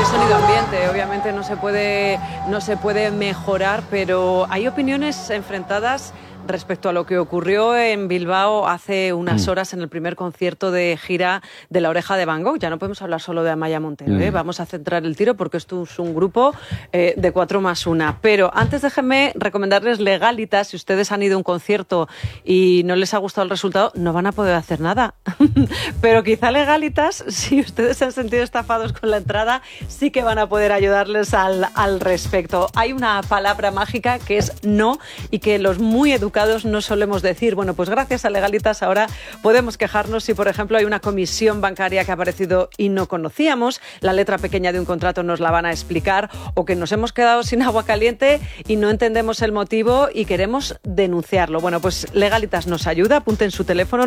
sonido ambiente, obviamente no se puede mejorar, pero hay opiniones enfrentadas respecto a lo que ocurrió en Bilbao hace unas horas en el primer concierto de gira de La Oreja de Van Gogh. Ya no podemos hablar solo de Amaya Montero, Vamos a centrar el tiro porque esto es un grupo de 4+1. Pero antes déjenme recomendarles Legalitas. Si ustedes han ido a un concierto y no les ha gustado el resultado, no van a poder hacer nada. Pero quizá Legalitas, si ustedes se han sentido estafados con la entrada, sí que van a poder ayudarles al respecto. Hay una palabra mágica que es no y que los muy educados no solemos decir. Bueno, pues gracias a Legalitas ahora podemos quejarnos si, por ejemplo, hay una comisión bancaria que ha aparecido y no conocíamos, la letra pequeña de un contrato nos la van a explicar, o que nos hemos quedado sin agua caliente y no entendemos el motivo y queremos denunciarlo. Bueno, pues Legalitas nos ayuda. Apunten su teléfono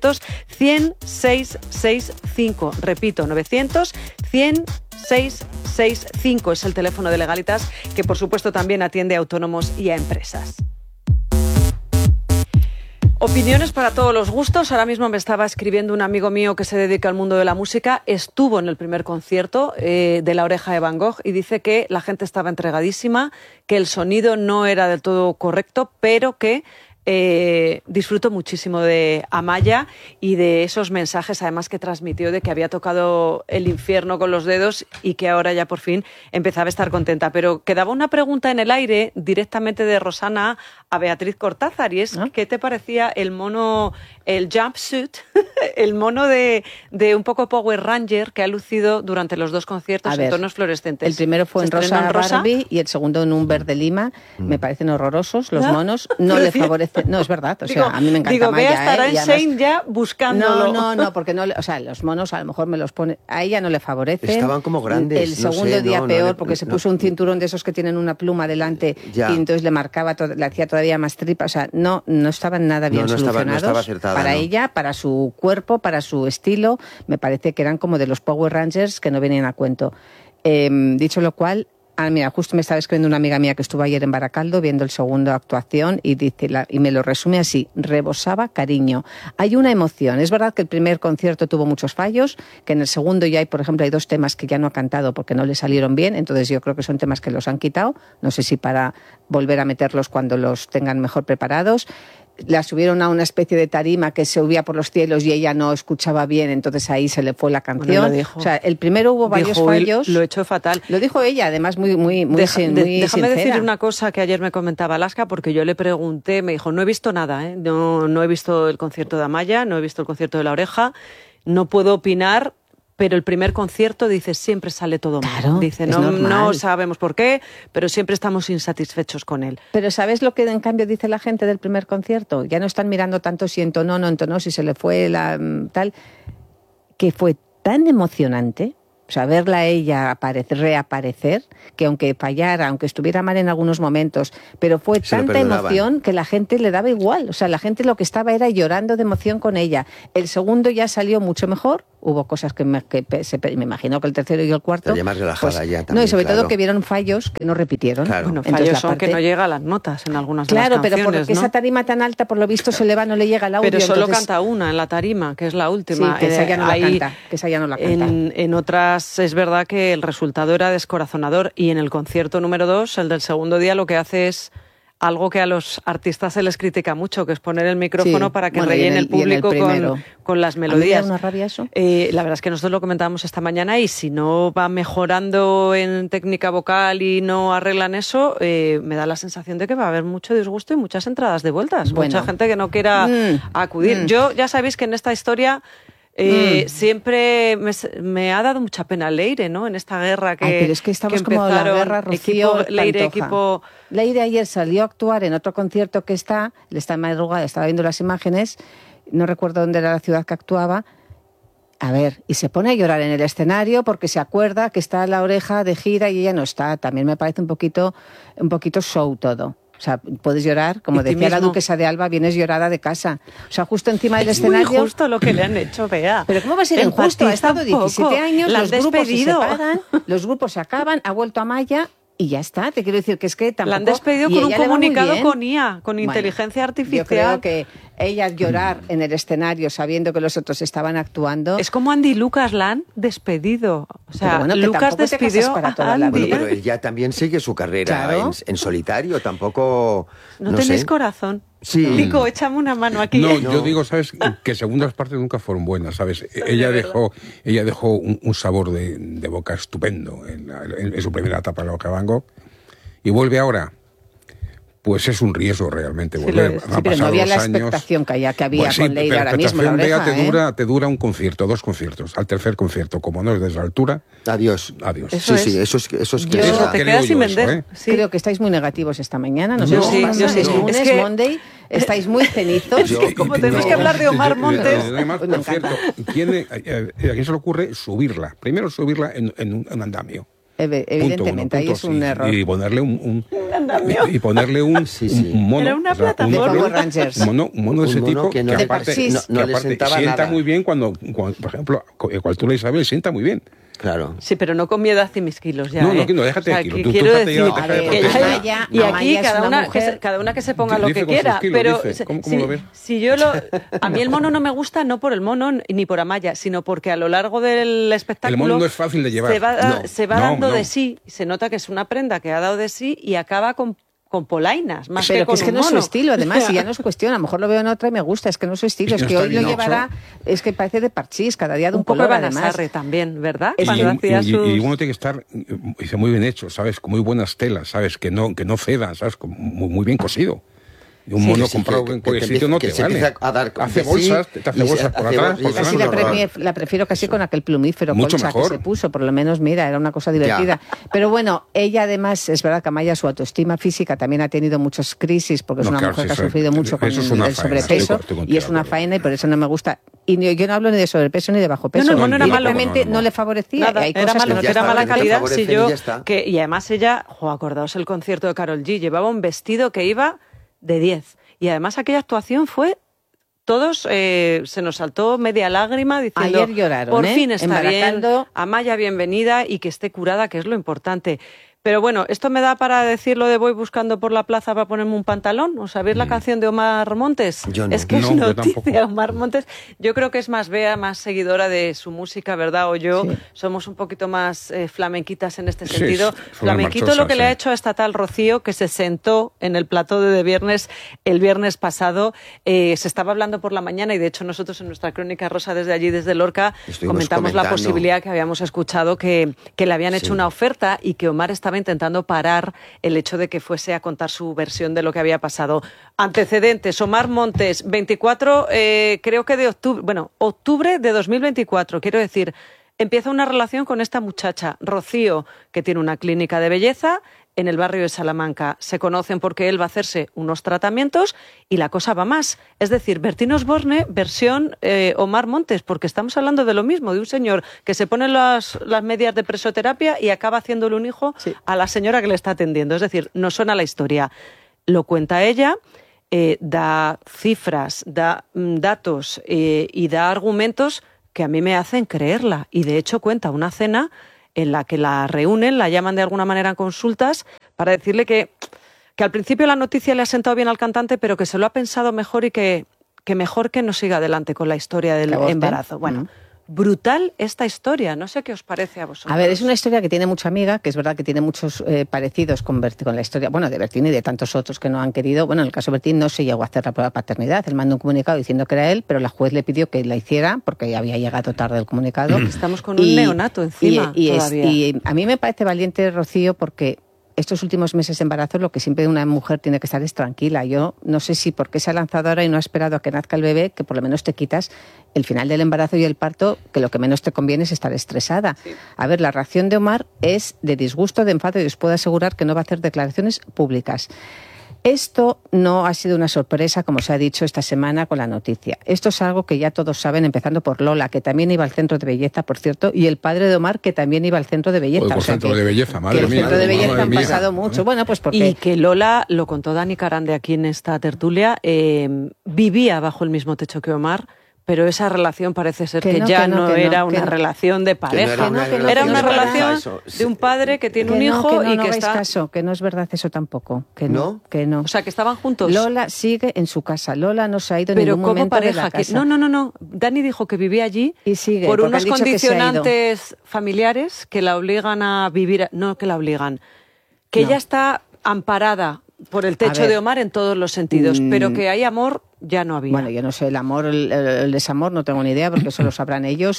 900-100-665. Repito, 900-100-665 es el teléfono de Legalitas, que por supuesto también atiende a autónomos y a empresas. Opiniones para todos los gustos. Ahora mismo me estaba escribiendo un amigo mío que se dedica al mundo de la música. Estuvo en el primer concierto de La Oreja de Van Gogh y dice que la gente estaba entregadísima, que el sonido no era del todo correcto, pero que disfruto muchísimo de Amaya y de esos mensajes además que transmitió de que había tocado el infierno con los dedos y que ahora ya por fin empezaba a estar contenta. Pero quedaba una pregunta en el aire directamente de Rosana a Beatriz Cortázar, y es ¿qué te parecía el mono, el jumpsuit, el mono de un poco Power Ranger que ha lucido durante los dos conciertos en tonos fluorescentes? El primero fue en rosa Barbie y el segundo en un verde lima. Me parecen horrorosos los monos, no le favorece. No, es verdad, o sea, a mí me encanta Amaya. Bea estará en Shane ya buscándolo. No, porque no, o sea, los monos a lo mejor me los pone, a ella no le favorecen. Estaban como grandes. El segundo día peor, porque se puso un cinturón de esos que tienen una pluma delante y entonces le marcaba, le hacía todavía más tripa, o sea, no estaban nada bien solucionados. No estaba acertada, para ella, para su cuerpo, para su estilo, me parece que eran como de los Power Rangers que no venían a cuento. Dicho lo cual, mira, justo me estaba escribiendo una amiga mía que estuvo ayer en Baracaldo viendo el segundo actuación y dice, y me lo resume así: rebosaba cariño. Hay una emoción. Es verdad que el primer concierto tuvo muchos fallos, que en el segundo ya hay, por ejemplo, hay 2 temas que ya no ha cantado porque no le salieron bien, entonces yo creo que son temas que los han quitado, no sé si para volver a meterlos cuando los tengan mejor preparados. La subieron a una especie de tarima que se subía por los cielos y ella no escuchaba bien, entonces ahí se le fue la canción. Bueno, o sea, el primero hubo varios fallos. Lo echó fatal. Lo dijo ella, además muy Déjame sincera. decir una cosa que ayer me comentaba Alaska, porque yo le pregunté, me dijo, no he visto nada, no he visto el concierto de Amaya, no he visto el concierto de La Oreja, no puedo opinar. Pero el primer concierto, dice, siempre sale todo mal. Claro, dice, no sabemos por qué, pero siempre estamos insatisfechos con él. Pero ¿sabes lo que en cambio dice la gente del primer concierto? Ya no están mirando tanto si entonó, no entonó, si se le fue la tal, que fue tan emocionante, o sea, verla a ella reaparecer, que aunque fallara, aunque estuviera mal en algunos momentos, pero fue tanta emoción que la gente le daba igual. O sea, la gente lo que estaba era llorando de emoción con ella. El segundo ya salió mucho mejor. Hubo cosas que me imagino que el tercero y el cuarto... Estaría más relajada pues, ya también, no, y sobre todo que vieron fallos que no repitieron. Claro. Bueno, fallos son que no llega a las notas en algunas de las canciones, pero porque esa tarima tan alta, por lo visto, se le va, no le llega el audio. Pero solo entonces... canta una en la tarima, que es la última. Sí, que esa ya no la canta. Que esa ya no la canta. En otras es verdad que el resultado era descorazonador, y en el concierto número 2, el del segundo día, lo que hace es algo que a los artistas se les critica mucho, que es poner el micrófono para que rellene el público con las melodías. ¿A mí me da una rabia eso? La verdad es que nosotros lo comentábamos esta mañana, y si no va mejorando en técnica vocal y no arreglan eso, me da la sensación de que va a haber mucho disgusto y muchas entradas de vueltas. Mucha gente que no quiera acudir. Yo, ya sabéis que en esta historia... siempre me ha dado mucha pena Leire, ¿no? En esta guerra que pero es que estamos como la guerra Rocío Leire ayer salió a actuar en otro concierto que está en madrugada, estaba viendo las imágenes, no recuerdo dónde era la ciudad que actuaba. A ver, y se pone a llorar en el escenario porque se acuerda que está La Oreja de gira y ella no está. También me parece un poquito show todo. O sea, puedes llorar, como decía la duquesa de Alba, vienes llorada de casa. O sea, justo encima del escenario... Es muy justo lo que le han hecho, Bea. Pero ¿cómo va a ser injusto? Ha estado 17 años, los grupos se separan, los grupos se acaban, ha vuelto Amaya... Y ya está, te quiero decir que es que tampoco... La han despedido con un comunicado con IA, con inteligencia artificial. Yo creo que ella llorar en el escenario sabiendo que los otros estaban actuando. Es como Andy y Lucas la han despedido. O sea, bueno, Lucas despidió para toda la vida. Pero ella también sigue su carrera en solitario, tampoco... No tenéis corazón. Sí. Nico, échame una mano aquí. No, yo digo, ¿sabes? Que segundas partes nunca fueron buenas, ¿sabes? Ella dejó un sabor de boca estupendo en su primera etapa en la Orquesta Van Gogh, y vuelve ahora. Pues es un riesgo realmente volver. Sí, pero no había la expectación que había pues con Leire ahora mismo. La oreja, te dura un concierto, 2 conciertos. Al tercer concierto, como no es desde la altura, adiós. Eso es que te quedas sin vender. Sí. Creo que estáis muy negativos esta mañana. No sé si es lunes, Monday. Estáis muy cenizos. Es que como tenemos que hablar de Omar Montes... Además, por cierto, ¿a quién se le ocurre subirla? Primero subirla en un andamio. Evidentemente, ahí es un error. Y ponerle un mono. Era una plataforma. Un mono de ese tipo que aparte sentaba sienta nada. muy bien cuando, por ejemplo, cual tú la Isabel, sienta muy bien. Claro. Sí, pero no con mi edad y mis kilos ya. No, déjate aquí. Quiero decir, y aquí cada una que se ponga lo que quiera. Pero ¿Cómo lo ves? Si a mí el mono no me gusta, no por el mono ni por Amaya, sino porque a lo largo del espectáculo... El mono no es fácil de llevar. Se va dando de sí. Se nota que es una prenda que ha dado de sí y acaba con polainas, más pero que con es que un no es su mono. estilo, además, y ya no es cuestión, a lo mejor lo veo en otra y me gusta, es que no es su estilo, es que hoy lo llevará, es que parece de parchís, cada día de un color, poco de además. También, ¿verdad? Y uno tiene que estar muy bien hecho, ¿sabes? Con muy buenas telas, ¿sabes? Que no cedan, ¿sabes? Muy bien cosido. Y un mono comprado en cualquier sitio no te vale. Hace bolsas por atrás. Casi la prefiero casi con aquel plumífero colcha que se puso, por lo menos, mira, era una cosa divertida. Pero bueno, ella además, es verdad que Amaya, su autoestima física también ha tenido muchas crisis, porque es una mujer que ha sufrido mucho con el sobrepeso, y es una faena, y por eso no me gusta. Y yo no hablo ni de sobrepeso ni de bajo peso. No era malo. No le favorecía. Nada, hay era cosas malo, que era mala calidad. Y además ella, acordaos el concierto de Karol G, llevaba un vestido que iba de 10. Y además aquella actuación fue... Todos se nos saltó media lágrima diciendo... Ayer lloraron, por fin está bien, Amaya bienvenida y que esté curada, que es lo importante. Pero bueno, esto me da para decir lo de voy buscando por la plaza para ponerme un pantalón. ¿O sabéis la canción de Omar Montes? Yo no. Es que es noticia, Omar Montes. Yo creo que es más Bea, más seguidora de su música, ¿verdad? O yo somos un poquito más flamenquitas en este sentido. Flamenquito lo que le ha hecho a esta tal Rocío, que se sentó en el plató de Viernes el viernes pasado. Se estaba hablando por la mañana y de hecho nosotros en nuestra crónica rosa desde allí, desde Lorca, comentamos la posibilidad que habíamos escuchado que le habían hecho una oferta y que Omar estaba intentando parar el hecho de que fuese a contar su versión de lo que había pasado. Antecedentes, Omar Montes, 24, creo que de octubre de 2024, quiero decir, empieza una relación con esta muchacha, Rocío, que tiene una clínica de belleza en el barrio de Salamanca. Se conocen porque él va a hacerse unos tratamientos y la cosa va más. Es decir, Bertín Osborne, versión Omar Montes, porque estamos hablando de lo mismo, de un señor que se pone las medias de presoterapia y acaba haciéndole un hijo a la señora que le está atendiendo. Es decir, no suena la historia. Lo cuenta ella, da cifras, da datos y da argumentos que a mí me hacen creerla. Y de hecho cuenta una cena en la que la reúnen, la llaman de alguna manera en consultas para decirle que al principio la noticia le ha sentado bien al cantante, pero que se lo ha pensado mejor y que mejor que no siga adelante con la historia del embarazo. Bueno, brutal esta historia. No sé qué os parece a vosotros. A ver, es una historia que tiene mucha amiga, que es verdad que tiene muchos parecidos con la historia, bueno, de Bertín y de tantos otros que no han querido. Bueno, en el caso de Bertín no se llegó a hacer la prueba de paternidad. Él mandó un comunicado diciendo que era él, pero la juez le pidió que la hiciera porque había llegado tarde el comunicado. Estamos con un neonato encima todavía. Y a mí me parece valiente, Rocío, porque estos últimos meses de embarazo lo que siempre una mujer tiene que estar es tranquila. Yo no sé si porque se ha lanzado ahora y no ha esperado a que nazca el bebé, que por lo menos te quitas el final del embarazo y el parto, que lo que menos te conviene es estar estresada. Sí. A ver, la reacción de Omar es de disgusto, de enfado, y os puedo asegurar que no va a hacer declaraciones públicas. Esto no ha sido una sorpresa, como se ha dicho esta semana con la noticia. Esto es algo que ya todos saben, empezando por Lola, que también iba al centro de belleza, por cierto, y el padre de Omar, que también iba al centro de belleza. Centro de belleza, madre mía. El centro de belleza han pasado mucho. Bueno, pues porque... Y que Lola, lo contó Dani Carande aquí en esta tertulia, vivía bajo el mismo techo que Omar, Pero esa relación parece ser que ya no era una relación de pareja. Era una relación de un padre que tiene un hijo y que está... caso, que no es verdad eso tampoco. Que no. O sea, que estaban juntos. Lola sigue en su casa. Lola no se ha ido en ningún momento de la casa. No. Dani dijo que vivía allí y sigue, por unos condicionantes familiares que la obligan a vivir... No que la obligan. Que ella está amparada por el techo de Omar en todos los sentidos, pero que hay amor... Ya no había. Bueno, yo no sé, el amor, el desamor, no tengo ni idea, porque eso lo sabrán ellos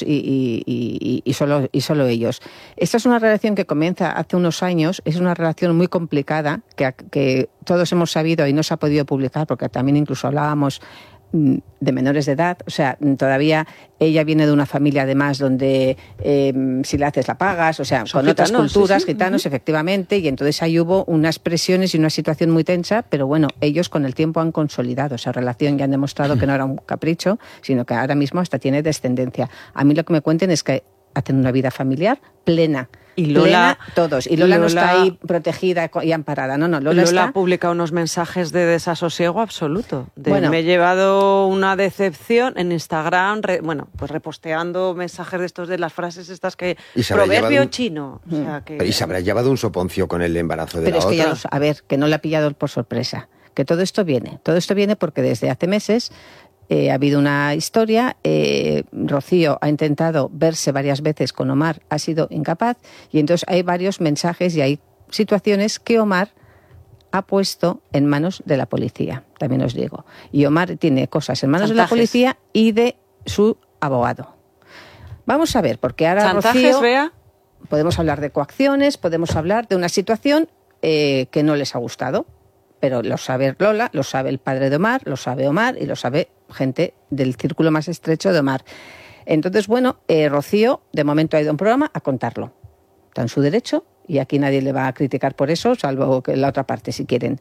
y solo ellos. Esta es una relación que comienza hace unos años, es una relación muy complicada, que todos hemos sabido y no se ha podido publicar, porque también incluso hablábamos de menores de edad, o sea, todavía ella viene de una familia además donde si la haces la pagas, o sea, con otras culturas, gitanos, efectivamente, y entonces ahí hubo unas presiones y una situación muy tensa, pero bueno, ellos con el tiempo han consolidado esa relación y han demostrado que no era un capricho, sino que ahora mismo hasta tiene descendencia. A mí lo que me cuenten es que hacen una vida familiar plena. Y Lola, todos. Y Lola no está ahí protegida y amparada. No, Lola publica unos mensajes de desasosiego absoluto. Me he llevado una decepción en Instagram, pues reposteando mensajes de estos de las frases estas que... Proverbio chino. O sea, y se habrá llevado un soponcio con el embarazo de la otra. Pero es que que no la ha pillado por sorpresa. Que todo esto viene porque desde hace meses... ha habido una historia, Rocío ha intentado verse varias veces con Omar, ha sido incapaz, y entonces hay varios mensajes y hay situaciones que Omar ha puesto en manos de la policía, también os digo. Y Omar tiene cosas en manos de la policía y de su abogado. Vamos a ver, porque ahora ¿chantajes, Rocío... Bea? Podemos hablar de coacciones, podemos hablar de una situación que no les ha gustado. Pero lo sabe Lola, lo sabe el padre de Omar, lo sabe Omar y lo sabe gente del círculo más estrecho de Omar. Entonces, Rocío de momento ha ido a un programa a contarlo. Está en su derecho y aquí nadie le va a criticar por eso, salvo que la otra parte si quieren.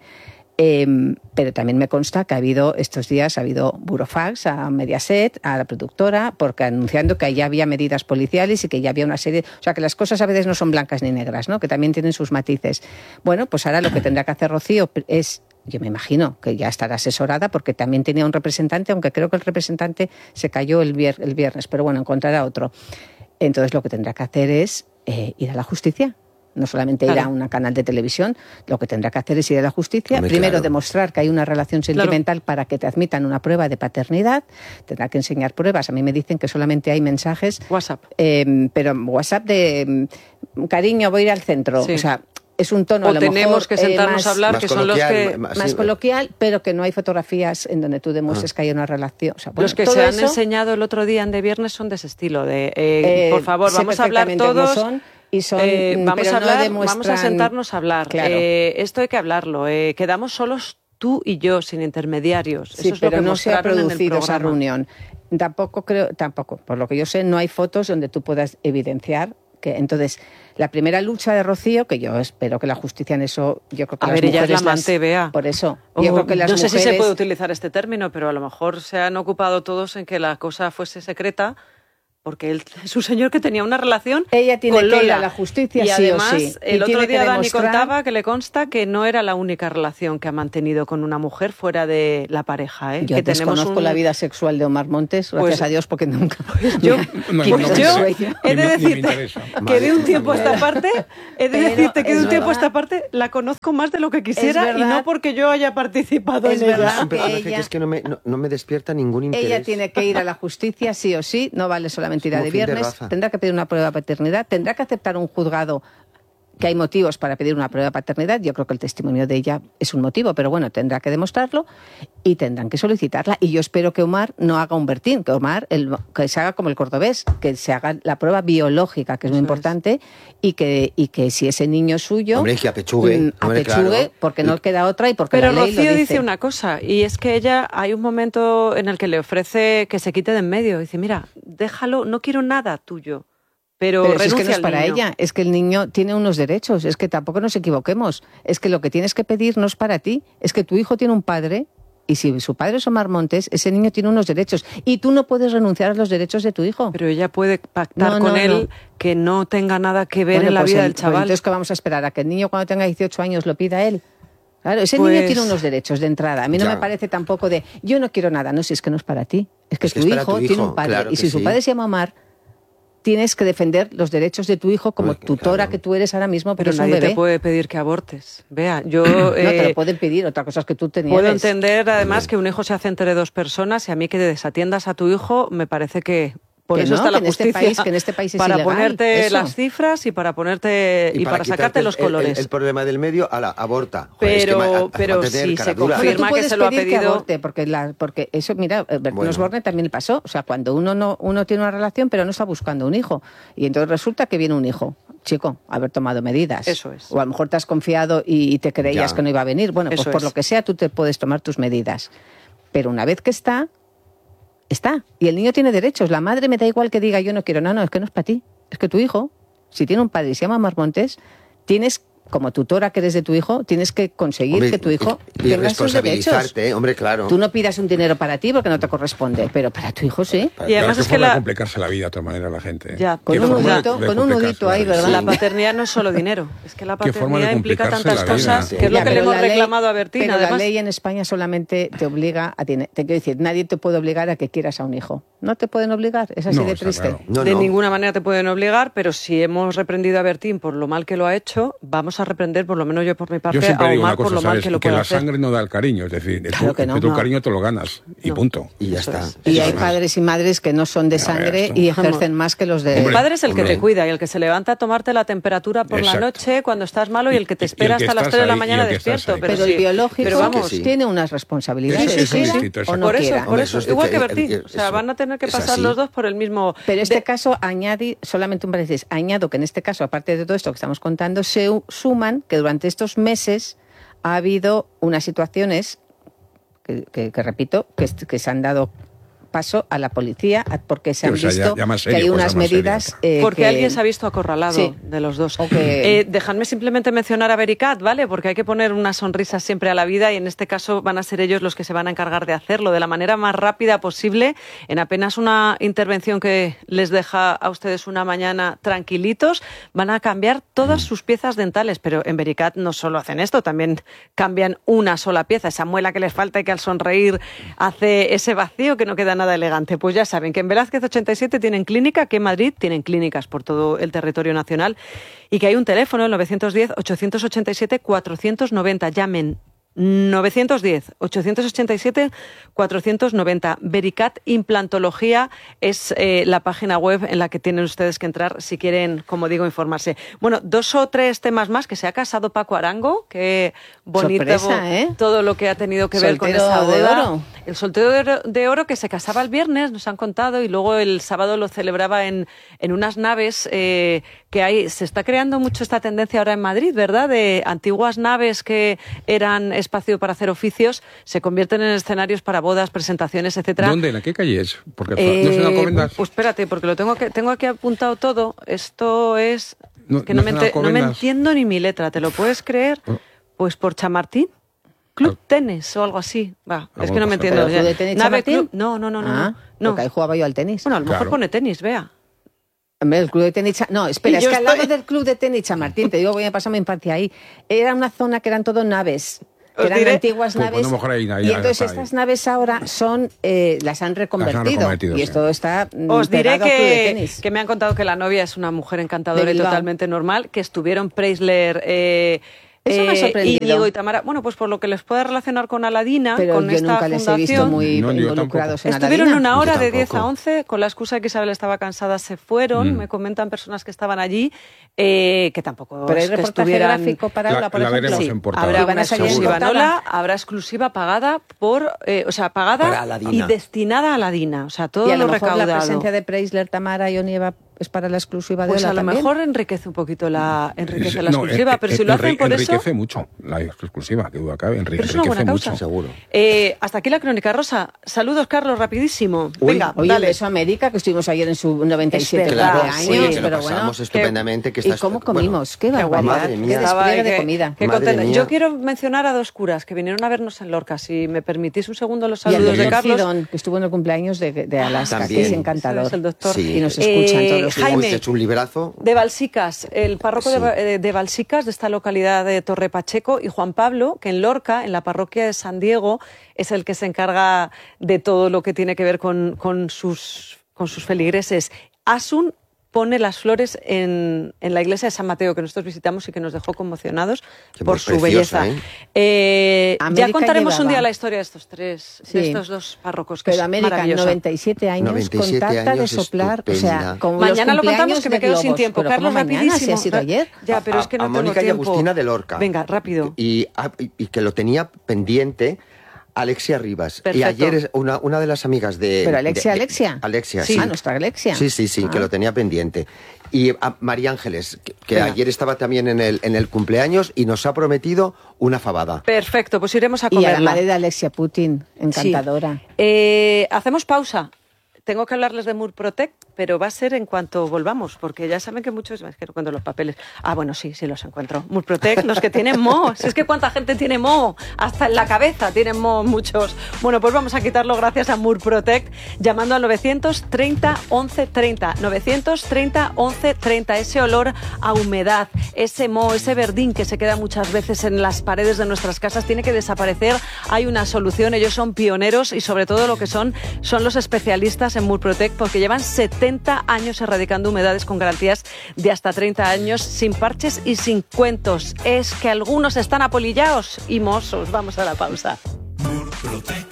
Pero también me consta que estos días ha habido burofax a Mediaset, a la productora, porque anunciando que ya había medidas policiales y que ya había una serie... O sea, que las cosas a veces no son blancas ni negras, ¿no? Que también tienen sus matices. Bueno, pues ahora lo que tendrá que hacer Rocío es... Yo me imagino que ya estará asesorada porque también tenía un representante, aunque creo que el representante se cayó el viernes, pero bueno, encontrará otro. Entonces lo que tendrá que hacer es ir a la justicia. No solamente ir a un canal de televisión, lo que tendrá que hacer es ir a la justicia. Primero demostrar que hay una relación sentimental para que te admitan una prueba de paternidad. Tendrá que enseñar pruebas. A mí me dicen que solamente hay mensajes... WhatsApp. Pero WhatsApp de cariño, voy a ir al centro. Sí. O sea, es un tono a lo tenemos mejor, que sentarnos a hablar, que son los que... Más coloquial, pero que no hay fotografías en donde tú demuestres que hay una relación. O sea, los que se han enseñado el otro día en De Viernes son de ese estilo. Por favor, vamos a hablar todos... Vamos a sentarnos a hablar. Claro. Esto hay que hablarlo. Quedamos solos tú y yo, sin intermediarios. Sí, eso es pero lo que no se ha producido esa reunión. Tampoco, por lo que yo sé, no hay fotos donde tú puedas evidenciar que... Entonces, la primera lucha de Rocío, que yo espero que la justicia en eso... Yo creo que las mujeres ella es la amante, Bea. Por eso. Yo creo que las no sé mujeres... si se puede utilizar este término, pero a lo mejor se han ocupado todos en que la cosa fuese secreta, porque él es un señor que tenía una relación ella tiene con Lola. Que ir a la justicia, y sí además, o sí. El otro día Dani contaba que le consta que no era la única relación que ha mantenido con una mujer fuera de la pareja. Yo que desconozco la vida sexual de Omar Montes, gracias a Dios, porque nunca... Yo he de decirte que de un tiempo a esta parte, la conozco más de lo que quisiera y no porque yo haya participado en ella. Pero que es que no me despierta ningún interés. Ella tiene que ir a la justicia sí o sí, no vale solamente ir de viernes, tendrá que pedir una prueba de paternidad, tendrá que aceptar un juzgado que hay motivos para pedir una prueba de paternidad. Yo creo que el testimonio de ella es un motivo, pero bueno, tendrá que demostrarlo y tendrán que solicitarla. Y yo espero que Omar no haga un Bertín, que Omar que se haga como el cordobés, que se haga la prueba biológica, que es muy importante, y que si ese niño es suyo... Hombre, que apechugue. Claro. Porque no queda otra y porque pero la ley Rocío lo dice. Dice una cosa, y es que ella, hay un momento en el que le ofrece que se quite de en medio. Dice, mira, déjalo, no quiero nada tuyo. Pero es que no es para ella, es que el niño tiene unos derechos, es que tampoco nos equivoquemos, es que lo que tienes que pedir no es para ti, es que tu hijo tiene un padre y si su padre es Omar Montes, ese niño tiene unos derechos y tú no puedes renunciar a los derechos de tu hijo. Pero ella puede pactar con él que no tenga nada que ver en la vida del chaval. Entonces, ¿qué vamos a esperar? ¿A que el niño cuando tenga 18 años lo pida él? Claro, ese niño tiene unos derechos de entrada. A mí no me parece tampoco de, yo no quiero nada. No, si es que no es para ti. Es que tu hijo tiene un padre. Claro, y si su padre se llama Omar, tienes que defender los derechos de tu hijo como tutora que tú eres ahora mismo, pero nadie te puede pedir que abortes. Vea, yo... no te lo pueden pedir, otra cosa es que tú tenías. Puedo entender, además, que un hijo se hace entre dos personas y a mí que desatiendas a tu hijo me parece que... Por eso está la justicia, que en este país es para ilegal, ponerte las cifras y para ponerte y para sacarte los colores. El problema del medio, aborta. Joder, pero si se confirma que se lo ha pedido... Que aborte, porque eso, mira, Bertín Osborne también le pasó. O sea, cuando uno tiene una relación pero no está buscando un hijo. Y entonces resulta que viene un hijo. Chico, haber tomado medidas. Eso es. O a lo mejor te has confiado y te creías que no iba a venir. Bueno, pues por lo que sea tú te puedes tomar tus medidas. Pero una vez que está. Y el niño tiene derechos. La madre me da igual que diga yo no quiero. No, es que no es para ti. Es que tu hijo, si tiene un padre y se llama Omar Montes, tienes, como tutora que eres de tu hijo, tienes que conseguir que tu hijo tenga sus derechos. Hombre, claro. Tú no pidas un dinero para ti porque no te corresponde, pero para tu hijo sí. Y además es que complicarse la vida de otra manera a la gente. Ya, con un nudito ahí, ¿verdad? La paternidad no es solo dinero. Es que la paternidad implica tantas cosas, que es lo que le hemos reclamado a Bertín. Pero la ley en España solamente te obliga a tener... Te quiero decir, nadie te puede obligar a que quieras a un hijo. No te pueden obligar, es así de triste. Claro. De ninguna manera te pueden obligar, pero si hemos reprendido a Bertín por lo mal que lo ha hecho, vamos a reprender por lo menos yo por mi parte a Omar por lo mal que lo puede hacer. Que la sangre no da el cariño, es decir, tu cariño te lo ganas y punto. Y ya está. Y hay padres y madres que no son de sangre y ejercen más que los de... El padre es el que te cuida y el que se levanta a tomarte la temperatura por la noche cuando estás malo y el que te espera hasta las 3 de la mañana despierto. Pero el biológico tiene unas responsabilidades. Por eso, igual que Bertín. O sea, van a tener que pasar los dos por el mismo... Pero en este caso, solamente un paréntesis, añado que en este caso, aparte de todo esto que estamos contando, se suman que durante estos meses ha habido unas situaciones que repito, que se han dado paso a la policía porque se han visto que hay unas medidas... porque alguien se ha visto acorralado de los dos. Dejadme simplemente mencionar a Vericat, ¿vale? Porque hay que poner una sonrisa siempre a la vida y en este caso van a ser ellos los que se van a encargar de hacerlo de la manera más rápida posible, en apenas una intervención que les deja a ustedes una mañana tranquilitos, van a cambiar todas sus piezas dentales, pero en Vericat no solo hacen esto, también cambian una sola pieza, esa muela que les falta y que al sonreír hace ese vacío que no queda nada elegante. Pues ya saben que en Velázquez 87 tienen clínica, que en Madrid tienen clínicas por todo el territorio nacional y que hay un teléfono, el 910-887-490. Llamen 910-887-490. Vericat Implantología es la página web en la que tienen ustedes que entrar si quieren, como digo, informarse. Bueno, 2 o 3 temas más. Que se ha casado Paco Arango, qué bonito. Sorpresa, todo lo que ha tenido que ver con esa boda. De oro. El soltero de oro que se casaba el viernes, nos han contado, y luego el sábado lo celebraba en unas naves que hay. Se está creando mucho esta tendencia ahora en Madrid, ¿verdad? De antiguas naves que eran espacio para hacer oficios, se convierten en escenarios para bodas, presentaciones, etcétera. ¿Dónde? ¿En qué calle es? Porque no se dan comendas. Pues espérate, porque lo tengo aquí apuntado todo. Esto es que no me entiendo ni mi letra, ¿te lo puedes creer? Pues por Chamartín. Club Tenis o algo así. Es que no me entiendo. ¿Club de tenis Chamartín? No. Porque ahí jugaba yo al tenis. Bueno, a lo mejor pone tenis, vea. El club de tenis... No, espera, es que al lado del club de tenis Chamartín, te digo, voy a pasar mi infancia ahí, era una zona que eran todo naves. Eran antiguas naves y entonces estas naves ahora son las han reconvertido y esto está os diré que me han contado que la novia es una mujer encantadora y totalmente normal, que estuvieron Preisler eso me ha sorprendido. Íñigo y Tamara, bueno, pues por lo que les puede relacionar con Aladina, pero con yo esta nunca les he visto muy involucrados en Aladina. Estuvieron una hora de 10 a 11, con la excusa de que Isabel estaba cansada, se fueron, me comentan personas que estaban allí, que tampoco pero hay reportaje gráfico para Aula, por ejemplo. Sí, habrá una exclusiva Nola, habrá exclusiva pagada pagada y destinada a Aladina, o sea, todo lo recaudado. La presencia de Preisler, Tamara y Onieva es para la exclusiva de Ola a lo también. Mejor enriquece un poquito la exclusiva, pero si lo hacen por eso... Enriquece mucho la exclusiva, que duda cabe, enriquece mucho. Seguro. Hasta aquí la crónica rosa. Saludos, Carlos, rapidísimo. Venga, dale. Beso a América, que estuvimos ayer en su 97 años. Que lo pasamos estupendamente. ¿Y cómo comimos? Qué barbaridad. Qué despliegue de comida. Yo quiero mencionar a 2 curas que vinieron a vernos en Lorca. Si me permitís un segundo los saludos de Carlos. Cidón, que estuvo en el cumpleaños de Alaska, que es encantador. Es el doctor. Y nos escuchan todos los Jaime, es un librazo. De Balsicas, el párroco de Balsicas, de esta localidad de Torre Pacheco, y Juan Pablo, que en Lorca, en la parroquia de San Diego, es el que se encarga de todo lo que tiene que ver con sus feligreses. Asun pone las flores en la iglesia de San Mateo, que nosotros visitamos y que nos dejó conmocionados por su belleza. Ya contaremos un día la historia de estos de estos dos párrocos, que pero es América, maravillosa. 97 años, con tarta de soplar, estupenda. o sea, como mañana lo contamos, que me quedo sin tiempo. Pero Carlos, mañana, si ha sido ayer. Ya, pero es que no tengo Mónica tiempo. y Agustina de Lorca. Venga, rápido. Y que lo tenía pendiente Alexia Rivas. Perfecto. Y ayer una de las amigas de... ¿Pero Alexia? Alexia, sí. Nuestra Alexia. Sí, que lo tenía pendiente. Y a María Ángeles, que ayer estaba también en el cumpleaños y nos ha prometido una fabada. Perfecto, pues iremos a comerla. Y a la madre de Alexia Putin, encantadora. Sí. Hacemos pausa. Tengo que hablarles de Murprotec, pero va a ser en cuanto volvamos, porque ya saben que muchos... Es que no encuentro los papeles. Bueno, sí los encuentro. Murprotec, los que tienen moho. Si es que cuánta gente tiene moho. Hasta en la cabeza tienen moho muchos. Bueno, pues vamos a quitarlo gracias a Murprotec, llamando al 930 1130. 930 1130. Ese olor a humedad, ese moho, ese verdín que se queda muchas veces en las paredes de nuestras casas, tiene que desaparecer. Hay una solución. Ellos son pioneros y sobre todo lo que son los especialistas en Murprotec, porque llevan 70 años erradicando humedades con garantías de hasta 30 años, sin parches y sin cuentos. Es que algunos están apolillados y mozos. Vamos a la pausa. Murprotec.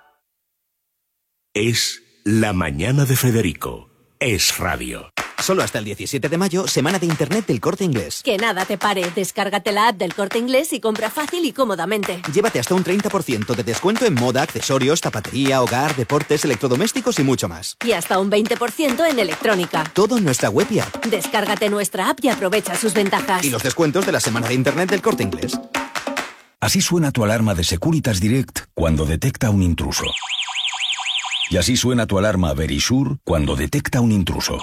Es la mañana de Federico. Es radio. Solo hasta el 17 de mayo, semana de Internet del Corte Inglés. Que nada te pare. Descárgate la app del Corte Inglés y compra fácil y cómodamente. Llévate hasta un 30% de descuento en moda, accesorios, zapatería, hogar, deportes, electrodomésticos y mucho más. Y hasta un 20% en electrónica. Todo en nuestra web y app. Descárgate nuestra app y aprovecha sus ventajas. Y los descuentos de la semana de Internet del Corte Inglés. Así suena tu alarma de Securitas Direct cuando detecta un intruso. Y así suena tu alarma Verisure cuando detecta un intruso.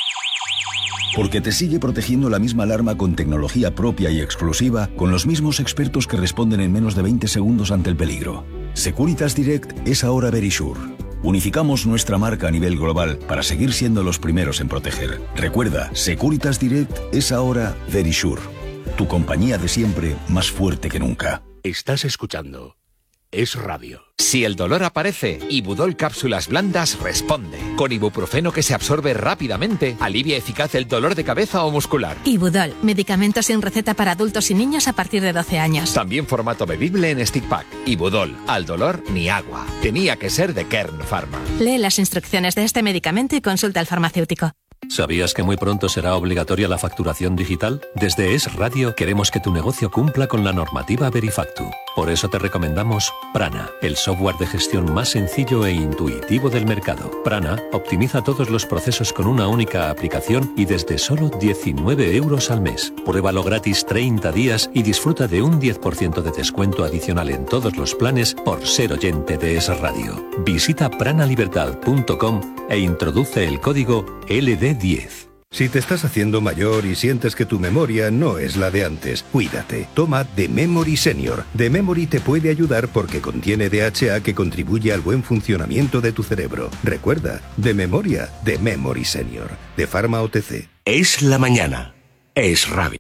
Porque te sigue protegiendo la misma alarma con tecnología propia y exclusiva, con los mismos expertos que responden en menos de 20 segundos ante el peligro. Securitas Direct es ahora Verisure. Unificamos nuestra marca a nivel global para seguir siendo los primeros en proteger. Recuerda, Securitas Direct es ahora Verisure. Tu compañía de siempre, más fuerte que nunca. Estás escuchando Es radio. Si el dolor aparece, Ibudol Cápsulas Blandas responde. Con ibuprofeno que se absorbe rápidamente, alivia eficaz el dolor de cabeza o muscular. Ibudol, medicamento sin receta para adultos y niños a partir de 12 años. También formato bebible en stick pack. Ibudol, al dolor ni agua. Tenía que ser de Kern Pharma. Lee las instrucciones de este medicamento y consulta al farmacéutico. ¿Sabías que muy pronto será obligatoria la facturación digital? Desde Es Radio queremos que tu negocio cumpla con la normativa Verifactu. Por eso te recomendamos Prana, el software de gestión más sencillo e intuitivo del mercado. Prana optimiza todos los procesos con una única aplicación y desde solo 19 euros al mes. Pruébalo gratis 30 días y disfruta de un 10% de descuento adicional en todos los planes por ser oyente de Es Radio. Visita pranalibertad.com e introduce el código LD10. Si te estás haciendo mayor y sientes que tu memoria no es la de antes, cuídate. Toma The Memory Senior. The Memory te puede ayudar porque contiene DHA que contribuye al buen funcionamiento de tu cerebro. Recuerda, de memoria, The Memory Senior. De Pharma OTC. Es la mañana. Es radio.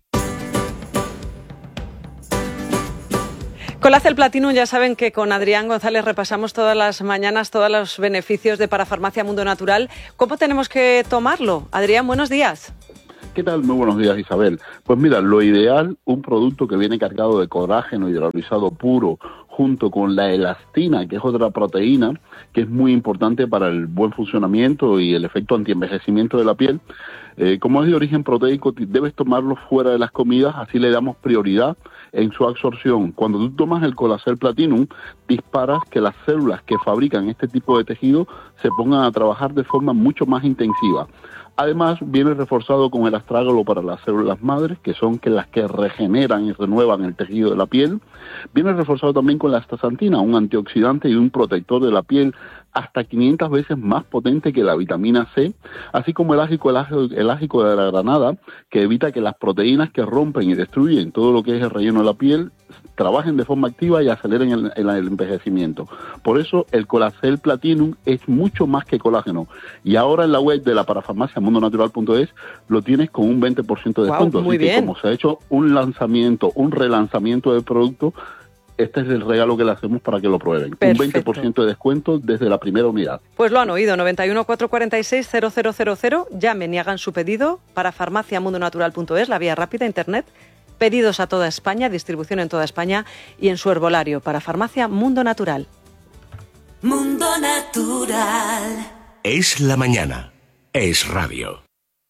Colacel Platinum, ya saben que con Adrián González repasamos todas las mañanas todos los beneficios de Parafarmacia Mundo Natural. ¿Cómo tenemos que tomarlo? Adrián, buenos días. ¿Qué tal? Muy buenos días, Isabel. Pues mira, lo ideal, un producto que viene cargado de colágeno hidrolizado puro, junto con la elastina, que es otra proteína, que es muy importante para el buen funcionamiento y el efecto antienvejecimiento de la piel. Como es de origen proteico, debes tomarlo fuera de las comidas, así le damos prioridad en su absorción. Cuando tú tomas el Colacel Platinum, disparas que las células que fabrican este tipo de tejido se pongan a trabajar de forma mucho más intensiva. Además, viene reforzado con el astrágalo para las células madres, que son las que regeneran y renuevan el tejido de la piel. Viene reforzado también con la astaxantina, un antioxidante y un protector de la piel hasta 500 veces más potente que la vitamina C, así como el ácido de la granada, que evita que las proteínas que rompen y destruyen todo lo que es el relleno de la piel trabajen de forma activa y aceleren el envejecimiento. Por eso el Colacel Platinum es mucho más que colágeno. Y ahora en la web de la parafarmacia mundonatural.es lo tienes con un 20% de descuento. Muy así bien. que como se ha hecho un relanzamiento del producto, este es el regalo que le hacemos para que lo prueben. Perfecto. Un 20% de descuento desde la primera unidad. Pues lo han oído, 91 446 0000, llamen y hagan su pedido para farmaciamundonatural.es, la vía rápida, internet. Pedidos a toda España, distribución en toda España y en su herbolario para Farmacia Mundo Natural. Mundo Natural. Es la mañana. Es radio.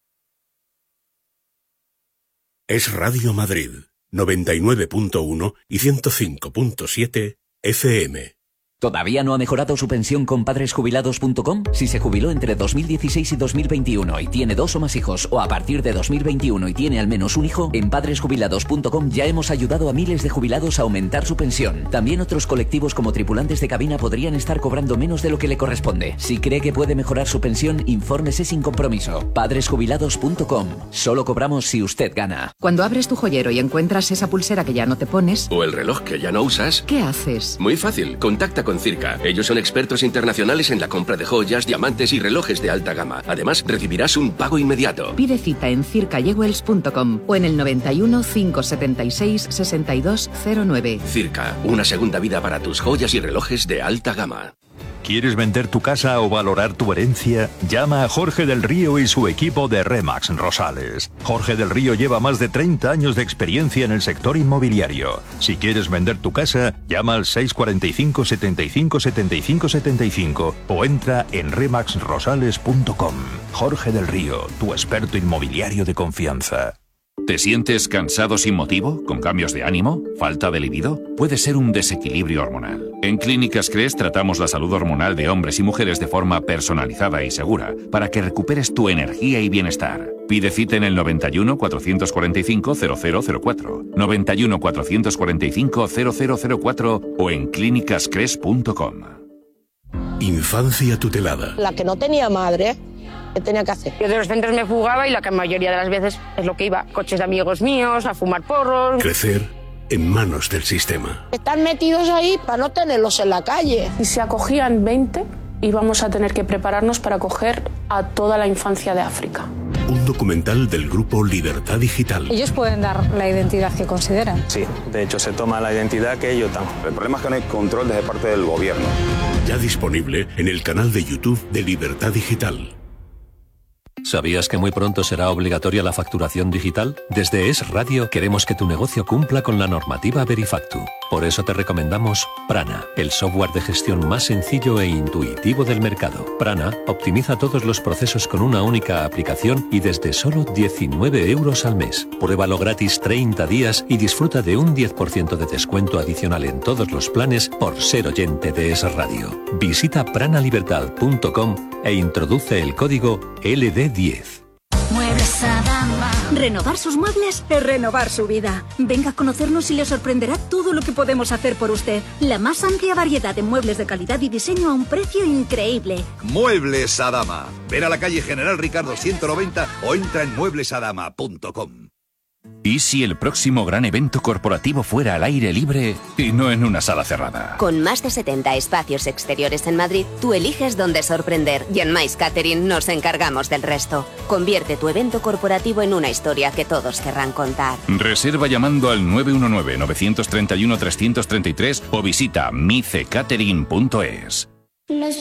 Es Radio Madrid, 99.1 y 105.7 FM. ¿Todavía no ha mejorado su pensión con padresjubilados.com? Si se jubiló entre 2016 y 2021 y tiene 2 o más hijos, o a partir de 2021 y tiene al menos un hijo, en padresjubilados.com ya hemos ayudado a miles de jubilados a aumentar su pensión. También otros colectivos como tripulantes de cabina podrían estar cobrando menos de lo que le corresponde. Si cree que puede mejorar su pensión, infórmese sin compromiso. Padresjubilados.com. Solo cobramos si usted gana. Cuando abres tu joyero y encuentras esa pulsera que ya no te pones, o el reloj que ya no usas, ¿qué haces? Muy fácil, contacta con Circa. Ellos son expertos internacionales en la compra de joyas, diamantes y relojes de alta gama. Además, recibirás un pago inmediato. Pide cita en circajewels.com o en el 91 576 6209. Circa, una segunda vida para tus joyas y relojes de alta gama. ¿Quieres vender tu casa o valorar tu herencia? Llama a Jorge del Río y su equipo de Remax Rosales. Jorge del Río lleva más de 30 años de experiencia en el sector inmobiliario. Si quieres vender tu casa, llama al 645 75 75 75 o entra en remaxrosales.com. Jorge del Río, tu experto inmobiliario de confianza. ¿Te sientes cansado sin motivo? ¿Con cambios de ánimo? ¿Falta de libido? Puede ser un desequilibrio hormonal. En Clínicas Cres tratamos la salud hormonal de hombres y mujeres de forma personalizada y segura para que recuperes tu energía y bienestar. Pide cita en el 91 445 0004, 91 445 0004 o en clínicascres.com. Infancia tutelada. La que no tenía madre, ¿qué tenía que hacer? Yo de los centros me fugaba y la mayoría de las veces es lo que iba. Coches de amigos míos, a fumar porros. Crecer en manos del sistema. Están metidos ahí para no tenerlos en la calle. Si se acogían 20, íbamos a tener que prepararnos para acoger a toda la infancia de África. Un documental del grupo Libertad Digital. Ellos pueden dar la identidad que consideran. Sí, de hecho se toma la identidad que ellos dan. El problema es que no hay control desde parte del gobierno. Ya disponible en el canal de YouTube de Libertad Digital. ¿Sabías que muy pronto será obligatoria la facturación digital? Desde Es Radio queremos que tu negocio cumpla con la normativa Verifactu. Por eso te recomendamos Prana, el software de gestión más sencillo e intuitivo del mercado. Prana optimiza todos los procesos con una única aplicación y desde solo 19 € al mes. Pruébalo gratis 30 días y disfruta de un 10% de descuento adicional en todos los planes por ser oyente de Es Radio. Visita pranalibertad.com e introduce el código LD10. Muebles Adama. Renovar sus muebles es renovar su vida. Venga a conocernos y le sorprenderá todo lo que podemos hacer por usted. La más amplia variedad de muebles de calidad y diseño a un precio increíble. Muebles Adama. Ven a la calle General Ricardo 190 o entra en mueblesadama.com. ¿Y si el próximo gran evento corporativo fuera al aire libre y no en una sala cerrada? Con más de 70 espacios exteriores en Madrid, tú eliges dónde sorprender y en Mais Catering nos encargamos del resto. Convierte tu evento corporativo en una historia que todos querrán contar. Reserva llamando al 919-931-333 o visita micecatering.es.